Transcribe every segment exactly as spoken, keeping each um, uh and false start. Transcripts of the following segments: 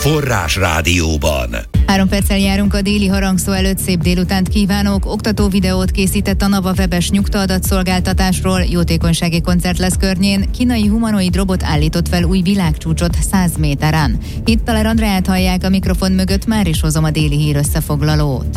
Forrás Rádióban. Három perccel járunk a déli harangszó előtt, szép délutánt kívánok. Oktató videót készített a Nava webes nyugtaadatszolgáltatásról, jótékonysági koncert lesz környén, kínai humanoid robot állított fel új világcsúcsot száz méteren. Hittaler Andreát hallják, a mikrofon mögött, már is hozom a déli hír összefoglalót.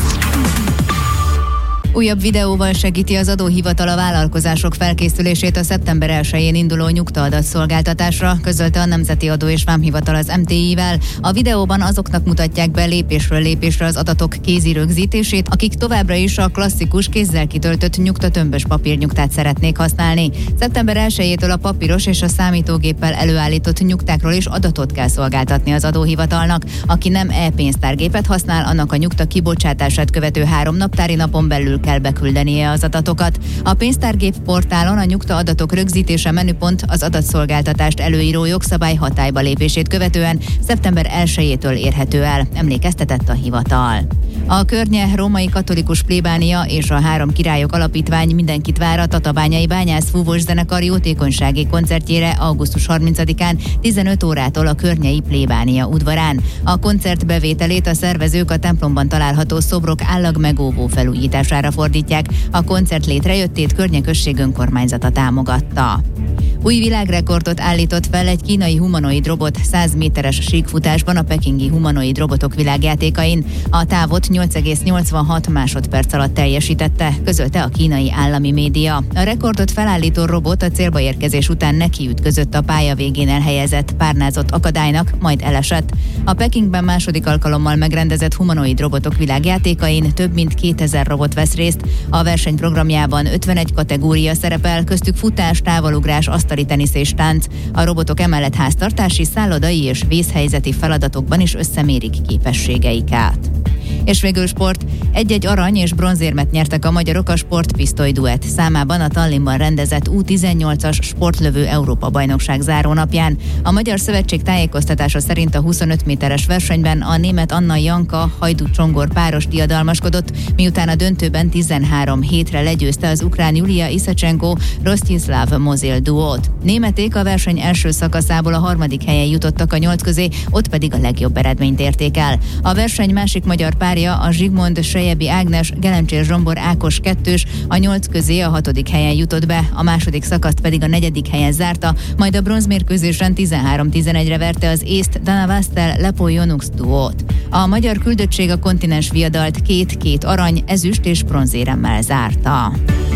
Újabb videóval segíti az adóhivatal a vállalkozások felkészülését a szeptember elsején induló nyugtaadatszolgáltatásra, közölte a Nemzeti Adó és Vámhivatal az em té i-vel. A videóban azoknak mutatják be lépésről lépésre az adatok kézi rögzítését, akik továbbra is a klasszikus kézzel kitöltött nyugtatömbös papírnyugtát szeretnék használni. szeptember elsejétől a papíros és a számítógéppel előállított nyugtákról is adatot kell szolgáltatni az adóhivatalnak. Aki nem e-pénztárgépet használ, annak a nyugta kibocsátását követő három naptári napon belül kell beküldenie az adatokat. A pénztárgép portálon a nyugta adatok rögzítése menüpont az adatszolgáltatást előíró jogszabály hatályba lépését követően szeptember elsejétől érhető el, emlékeztetett a hivatal. A Környe római katolikus plébánia és a Három Királyok Alapítvány mindenkit vár a Tatabányai Bányász Fúvós Zenekar jótékonysági koncertjére augusztus harmincadikán tizenöt órától a környei plébánia udvarán. A koncert bevételét a szervezők a templomban található szobrok állagmegóvó felújítására fordítják. A koncert létrejöttét Környe község önkormányzata támogatta. Új világrekordot állított fel egy kínai humanoid robot száz méteres síkfutásban a pekingi humanoid robotok világjátékain. A távot nyolc egész nyolcvanhat másodperc alatt teljesítette, közölte a kínai állami média. A rekordot felállító robot a célba érkezés után nekiütközött a pálya végén elhelyezett párnázott akadálynak, majd elesett. A Pekingben második alkalommal megrendezett humanoid robotok világjátékain több mint kétezer robot vesz részt. A verseny programjában ötvenegy kategória szerepel, köztük futás, távolugrás, asztali tenisz és tánc. A robotok emellett háztartási, szállodai és vészhelyzeti feladatokban is összemérik képességeiket. És végül sport. Egy-egy arany és bronzérmet nyertek a magyarok a sportpisztoly duett számában a Tallinnban rendezett U tizennyolcas sportlövő Európa-bajnokság zárónapján. A Magyar Szövetség tájékoztatása szerint a huszonöt méteres versenyben a német Anna Janka Hajdú-Csongor páros diadalmaskodott, miután a döntőben tizenhárom hétre legyőzte az ukrán Julia Iszacsenko Rostislav Mozil duót. Németék a verseny első szakaszából a harmadik helyen jutottak a nyolc közé, ott pedig a legjobb eredményt érték el. A verseny másik magyar párja, a Zsigmond Sejebi Ágnes Gelencsér Zsombor Ákos kettős, a nyolc közé a hatodik helyen jutott be, a második szakaszt pedig a negyedik helyen zárta, majd a bronzmérkőzésen tizenhárom tizenegyre verte az észt Dana Vastel Lepo Jonux duót. A magyar küldöttség a kontinens viadalt két-két arany, ezüst és bronzéremmel zárta.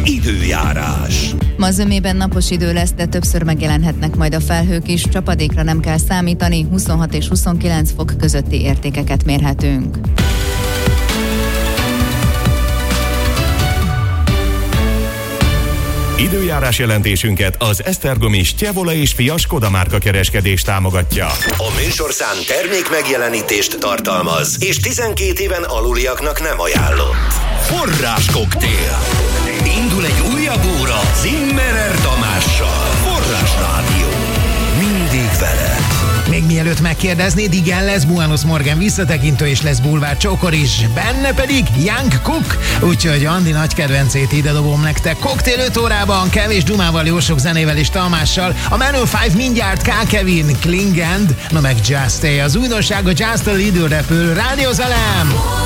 Időjárás. Ma zömében napos idő lesz, de többször megjelenhetnek majd a felhők is, csapadékra nem kell számítani, huszonhat és huszonkilenc fok közötti értékeket mérhetünk. Időjárás jelentésünket az Esztergomi Stjevola és Fia Skoda márka kereskedés támogatja. A műsorszám termék megjelenítést tartalmaz, és tizenkét éven aluliaknak nem ajánlott. Forrás koktél. Indul egy újabb óra Zimmerer Tamással. Forrás Rádió. Mindig veled. Még mielőtt megkérdeznéd, igen, lesz Buenos Morgan visszatekintő, és lesz Bulvár Csokor is, benne pedig Young Cook, úgyhogy Andi nagy kedvencét ide dobom nektek. Koktél öt órában, kevés dumával, jó sok zenével és Tamással, a Menő öt mindjárt, K. Kevin, Klingend, na meg Just Stay, az újdonság a Just a Little repül, Rádiózalám!